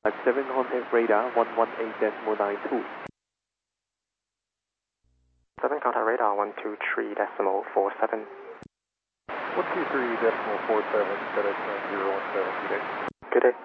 7 contact radar 118.92. 7 contact radar 123.47. 123.47, FedEx 9017, good day. Good day.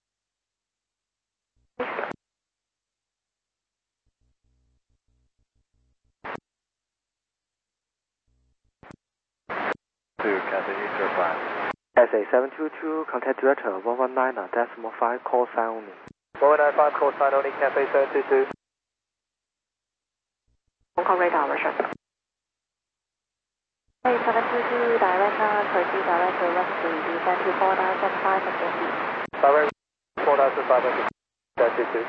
SA 722, contact director 119.5, call sign only. 195, call sign only, Cafe 722. Hong Kong radar, Russia. SA 722, director, proceed direct to runway, descend to 4,500 feet. Direct 4,500, 722.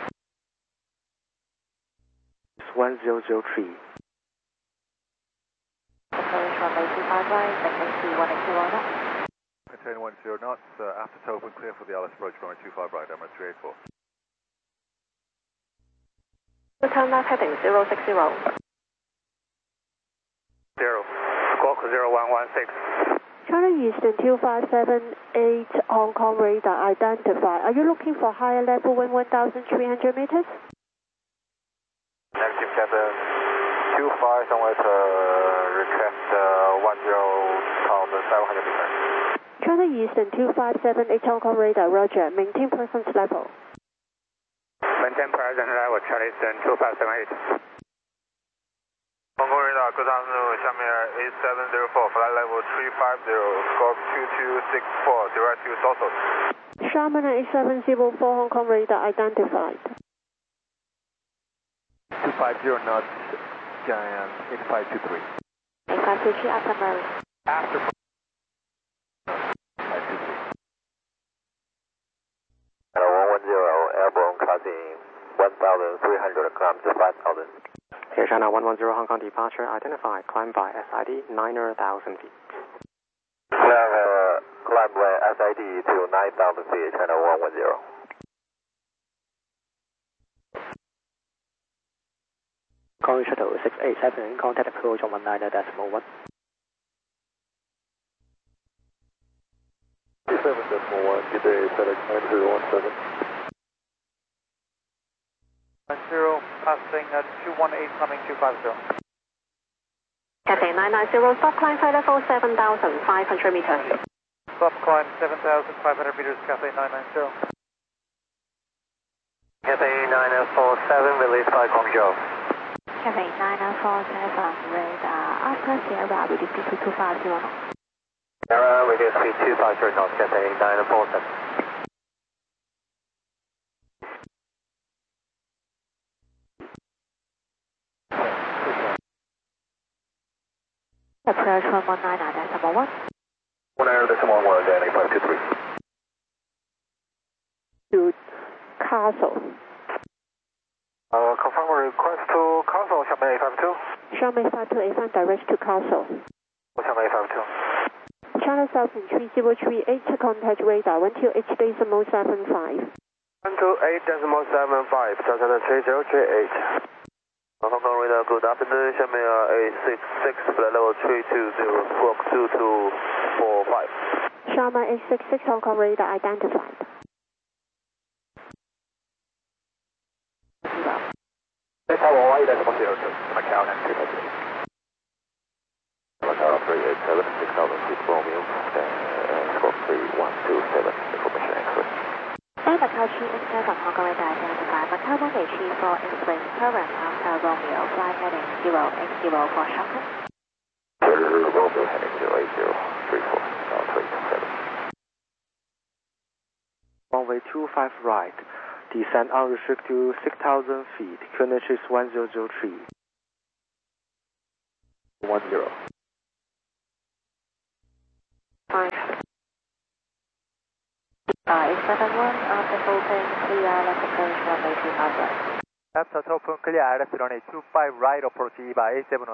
1003. Approach runway 25 right, frequency 180 knots. Maintain 10 knots, after open, clear for the Alice approach, runway 25 right, Emirates 384. Turn left heading 060. 0, Squawk 0116. China Eastern 2578 Hong Kong radar identified. Are you looking for higher level wind 1,300 meters? Negative Captain 25, somewhere to request 10,700 meters. China Eastern 2578 Hong Kong radar, roger. Maintain presence level. Maintain presence level, China Eastern 2578. Hong Kong radar, good afternoon, Xiamen 8704, flight level 350, scope 2264, direct to South. Xiamen 8704 Hong Kong radar identified. 250 knots, Cheyenne 8523. 8523 after Mary. After 110, airborne crossing 1,300, climb to 5,000. Air China 110 Hong Kong departure identified, climb by SID 9,000 feet. Climb by SID to 9,000 feet, China 110. Calling shuttle 687, contact approach on 19.1. 27.1, good day, FedEx 9017. 10, passing at 218, coming 250. Cathay 990, stop climb flight level 7,500 meters. Stop climb 7,500 meters, Cathay 990. Cathay 947, released by Guangzhou. Cathay 947 radar, after Sierra, reduce speed to 250 knots. Sierra, reduce speed 250 knots, Cathay 947. Approach 119.1. 119.1, Dan 8523. To Castle. Confirm request to Castle, Xiamen 852. Xiamen 5285 direct to Castle. Xiamen 852. China Southern 3038, contact radar 128.75. 128.75, Southern 3038. Hong Kong radar, good afternoon, Xiamen 866, flight level 320, squawk 2245. Xiamen 866 Hong Kong radar identified. Tower 118.02, Macau 928. Macau 387, 6,000 feet Romeo, squawk 3127, information accurate. Air Macau 387 Hong Kong radar identified. Macau 1834 explains current after Romeo, flight heading 080 for Shanghai. Romeo heading 08034, 327. Runway 25 right. Descend unrestricted to 6,000 feet. QNH is 1003. 10. 571, after open, clear, left approach, runway 25 right. After open, clear, left runway 25 right, approach EVA 871.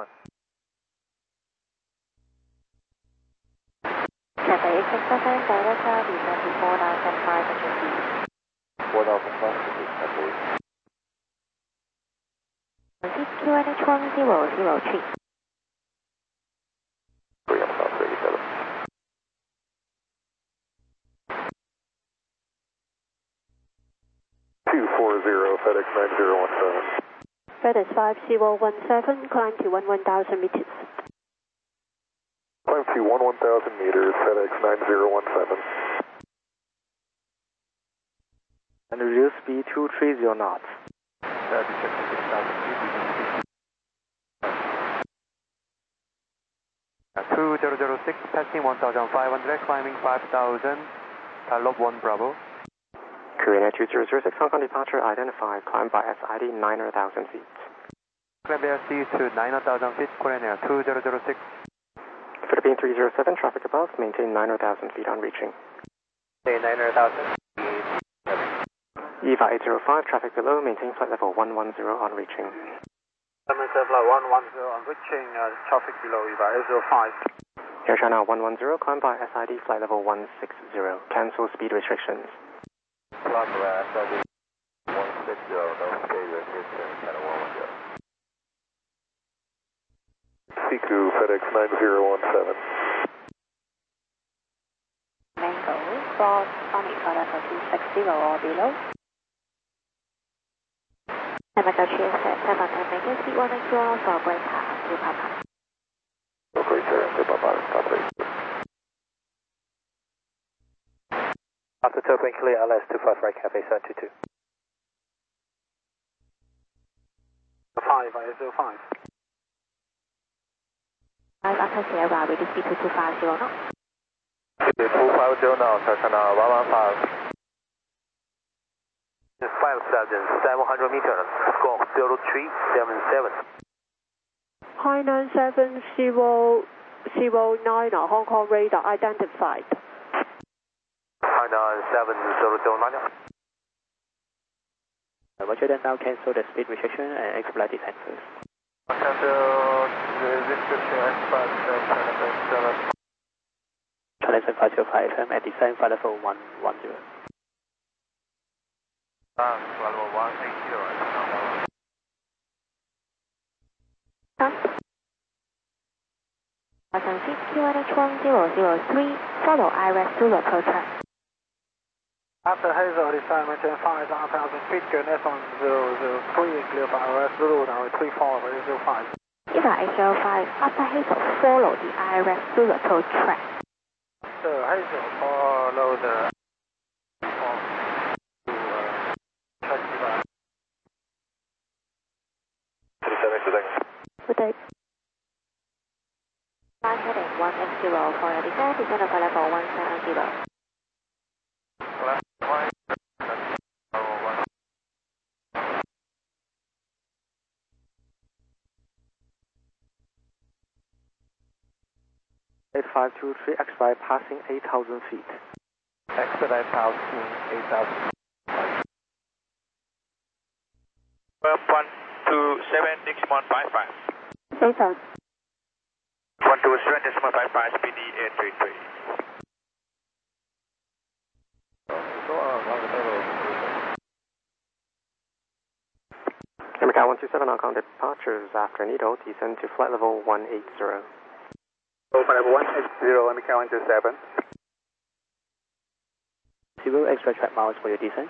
Cathay 867, director, descend to 4,500 feet. 4,500 feet, I believe. QNH 1003. 337. FedEx 9017. FedEx 5017, climb to 11,000 meters. Climb to 11,000 meters, FedEx 9017. And reduce speed to 30 knots. Check 6,000 feet, we can speed. 2006, passing 1,500, climbing 5,000, log 1 Bravo. Korean Air 2006, Hong Kong departure identified, climb by SID 9,000 feet. Climb BRC to 9,000 feet, Korean Air 2006. Philippine 307, traffic above, maintain 9,000 feet on reaching. 9,000. EVA 805, traffic below, maintain flight level 110 on reaching. Flight 110 on reaching, traffic below EVA 805. Air China 110, climb by SID flight level 160, cancel speed restrictions. Climb by SID 160, no speed restriction, China 110. Siku FedEx 9017. Mango, cross Sonic flight level 260 or below. America Cheers at 7 and maintain speed 180 for break half to Papa. Operator, Papa, stop it. After open clear, LS 25 right, Cafe 722. 5 by 805. 5 after Sierra, reduce speed to 250 knots. 250 knots, Air China 115. 5,700 meters, score 0377. High 97009, Hong Kong radar identified. High 97009. Roger, then now cancel the speed restriction and expedite descent first. Cancel restriction, expedite descent, China 505 FM at descent flight level 110. flight level 180. Feet QNH 1003, follow IRES Zulu approach track. After Hazel, descend maintain 5,000 feet, QNH 1003, clear for IRS Zulu, now 34 by 805. EVA 805, after Hazel, follow the IRES Zulu approach track. After Hazel, follow the Good day. Flight heading 180 for your descent, descend of level 170. 8523, expedite passing 8,000 feet. Expedite passing 8,000. 127.155. 8,000. 127.155, speed 833. America 127, Hong Kong departures after Needle, descend to flight level 180. Flight level 180, America 127. Zero extra track miles for your descent.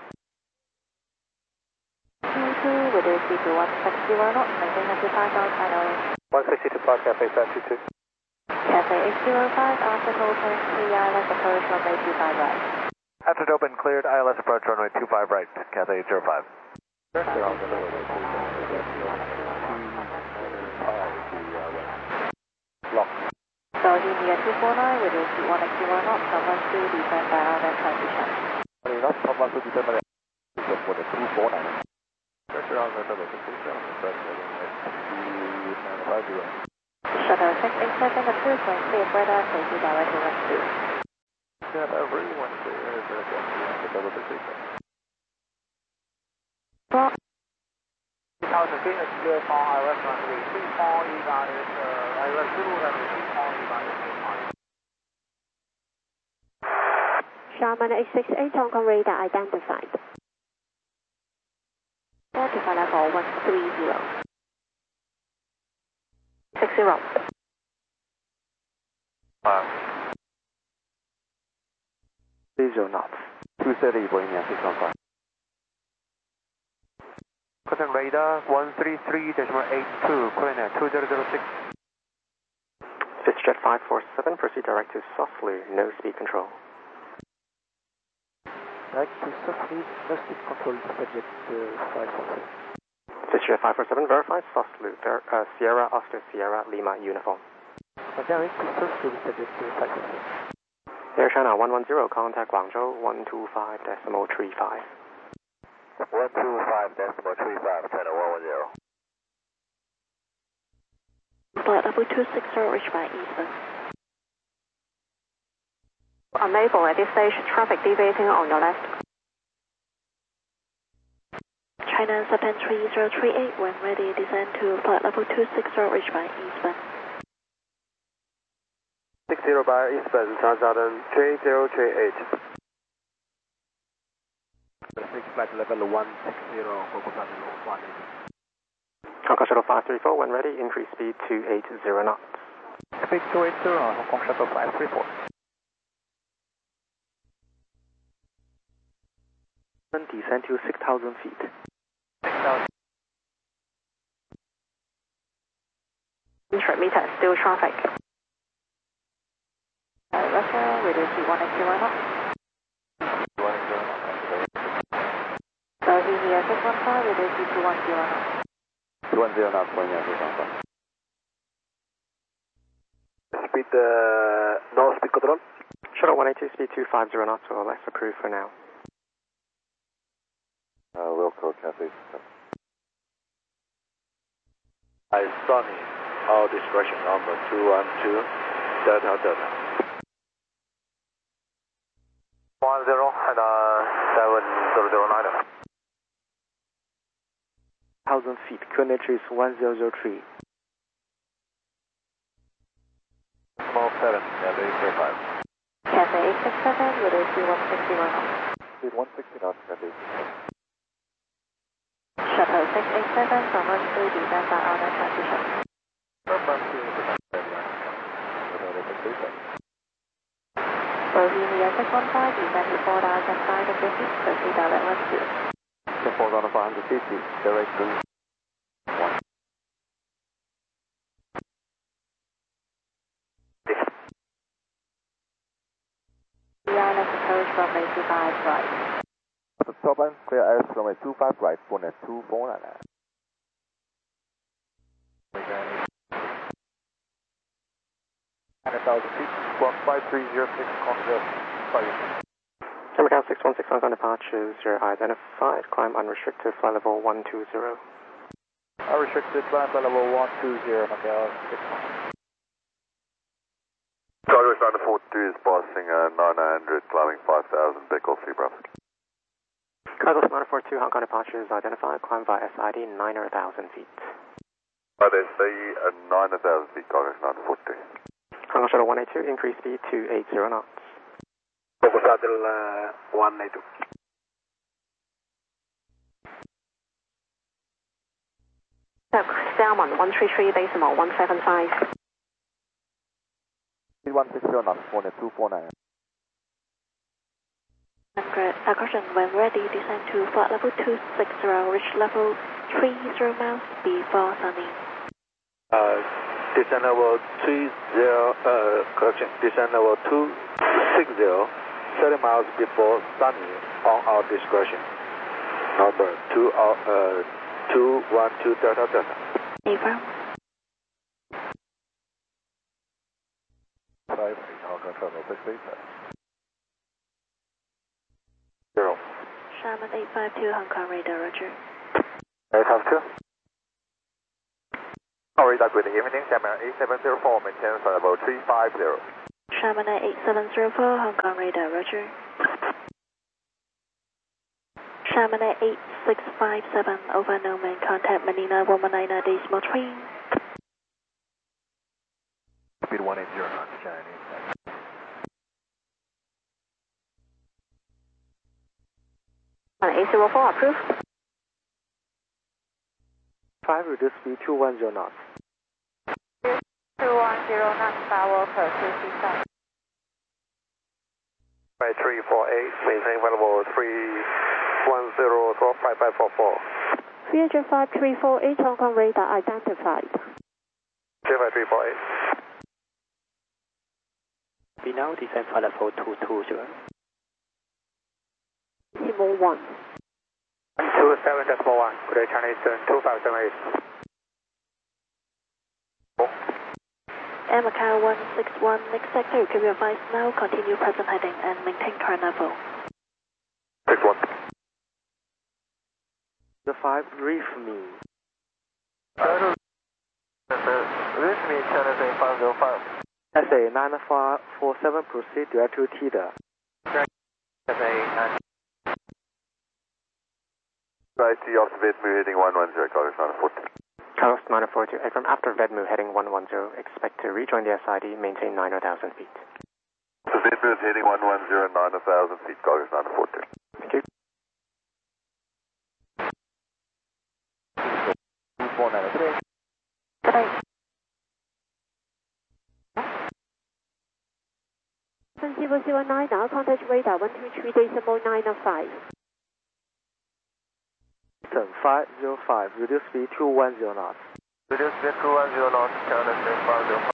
22, reduce speed to 160 knots, maintain 95 knots final. 160 to Park Cafe 722. Cafe 805, after open clear, ILS approach runway 25 right. After open cleared, ILS approach runway 25 right, Cathay 805. Lock. So India 249, reduce speed 180 knots, number 2, descend by RN transition. Knots, top 1 to descend by for the 249. Pressure on the level 67, Shuttle 687, the frequency of radar, safety direction 12. Yeah, everyone there is the double 67. 2,000 feet, it's clear for IRS runway 34, EVA is IRS Zulu, runway 34, EVA is 35. Sharman 868, Hong Kong radar identified. Vertical level 130. 60. 30 knots. 230 Boeing 615. Contact radar 133.82, Coronet 2006. Fishjet 547, proceed direct to softly, no speed control. Direct to softly, no speed control, Fishjet 547. Fishjet 547, verified, soft loop, Sierra Oscar Sierra Lima uniform. Direct to softly, Fishjet 547. Air China 110, contact Guangzhou 125.35. 125.35, China 110. Flight level 260, reached by Eastern. Unable at this stage, traffic deviating on your left. China Japan 3038, when ready, descend to flight level 260, reached by Eastern. 60 by Eastern, Southern 3038. 6 flight level 160, Coco Bravo 180. Hong Kong Shuttle 534, when ready, increase speed to 80 knots. Speed 280, Hong Kong Shuttle 534. Descend to 6,000 feet. 6,000. Meter, still traffic. Russia, reduce to 180 knots. 180 knots. Bohemia 615, reduce to 210 knots. 210 knots, Bohemia 615. Speed, no speed control. Shuttle 182, speed 250 knots or less, approved for now. Wilco Cathay. Sunny, all discretion number 212, Delta Delta. 10 and 7009. 1,000 feet, QNH is 1003. Small 7, Cathay 85. Cathay 867, reduce to 160 knots. Speed 160 knots, Cathay. Shuttle 687 from runway descend by honor transition. Bohemia 615, descend to 4,550, proceed direct run to 4,550, direct to 1. Island approach runway 25 right. Top end, clear airs runway 25 right, Bonnet 249. 100,000 feet, squawk 5306, contact fire. American 616, Hong Kong departure 0 identified, climb unrestricted, flight level 120. Unrestricted, climb flight level 120, Macau 616. Charlie 942 is passing 900, climbing 5,000, Big Golf 3 Bravo. Cargo 942, Hong Kong departure is identified, climb via SID 9,000 feet. They say 9,000 feet, Cargo 942. Hong Kong Shuttle 182, increase speed to 80 knots. Coco Shuttle 182. Salmon 133, decimal 175. Speed 160 knots, Bonnet 249. Caution, when ready, descend to flight level 260, reach level 30 miles, before sunny. Descend level 30, correction, descend level 260, 30 miles before sunny on our discretion. Number 212 Delta Delta. Affirm. 58, Hong Kong Terminal 68. 0. Sherman 852, Hong Kong radar, roger. 852. Radar good evening, Sherman 8704, maintain flight level 350. Sherman 8704, Hong Kong radar, roger. Sherman 8657, over Noman, contact Manila 119 decimal 3. Speed 180 knots, Chinese. On 804, approved. 5, reduce speed 210 knots. 210 knots, power per 237. 348, maintain flight level 310, 125544. Viager 5348 Hong Kong radar identified. 35348. We now descend flight level 220. Decimal 1. 127.1, good China Eastern 2578. Air Macau 161, next sector you can be advised now, continue present heading and maintain current level. 61. The 5, reef me. Reach me China SA 505. SA 9547, proceed direct to TIDA. SA 9. Right, the off Vedmu heading 110, Carlos 940. Carlos 940, aircraft after Vedmu heading 110, expect to rejoin the SID, maintain 9,000 feet. So Vedmu is heading 110, 9,000 feet, Carlos 940. Thank you. 2493. Sun 009 now, contact radar 123.905. 505, reduce speed 210 knots. Reduce speed 210 knots, China SA 505.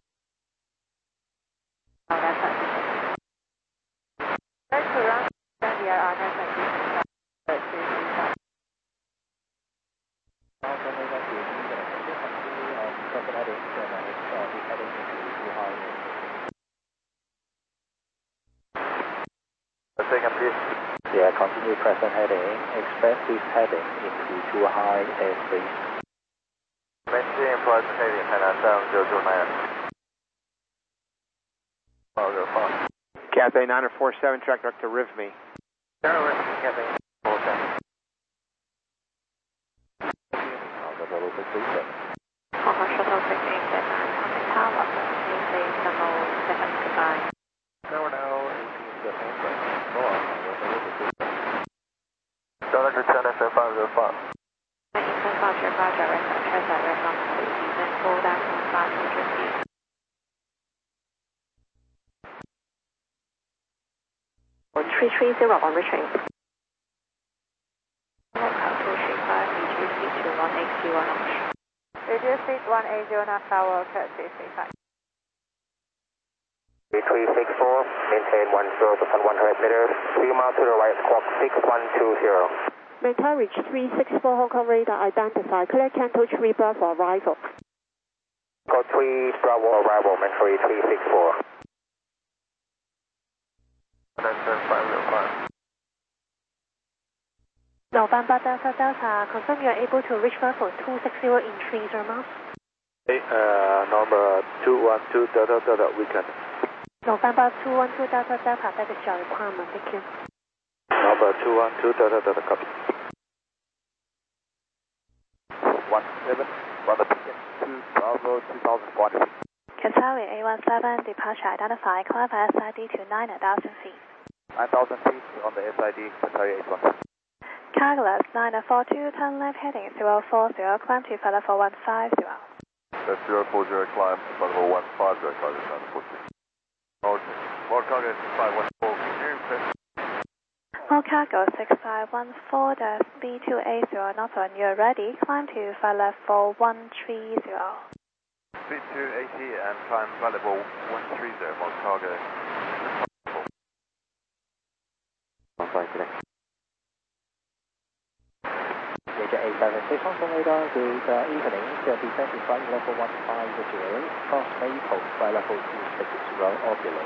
Oh, that's not good. That's around DRR 9.2. Second, please. Yeah, continue present heading. Expect this heading into too high airspace. Maintain present heading, China 7029. 505. Cathay 947, track direct to RIVME. Cathay 47. Hong Kong Shuttle 687, contact tower, maintain thermal second goodbye. Now, 18 Director China SA 505. Eastern Roger, Roger, record transit, record season 4,500 feet. On 330 on reaching. Welcome to 35, reduce speed to 180 knots. Reduce speed 180 knots, tower, courtesy 35. 364, maintain 10% 100 meters, 3 miles to the right, squawk 6120. Maintain reach 364 Hong Kong radar identified, clear Canto 3 Bravo arrival. Code 3 Bravo arrival, Manfrey 364. China 505. November Delta Delta, confirm you are able to reach level 260 in 30 miles. Number 212 Delta, weekend. November 212 Delta Delta, that is your requirement, thank you. Number 212 Delta, copy. 17, Brother Pekin 2 Bravo 2040. Qatari A17, departure identified, climb SID to 9,000 feet. 9,000 feet on the SID, Qatari 81. Carglass 942, turn left heading 040, climb to flight level 150. That's 040, climb to flight level 150, Carlos 940. More cargo 6514, can you More cargo 6514, the speed 280 knots when you're ready, climb to flight level 130. Speed 280 and climb flight level 130, more cargo. Viager A76 Hong Kong radar, good evening. Descend to flight level 150, cross Maple, flight level 260, Obulo.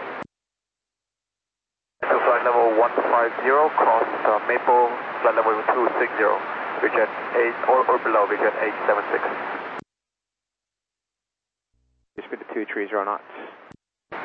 To flight level 150, cross Maple, flight level 260, Viager 8 or below, Viager 876. Speed to 230 knots.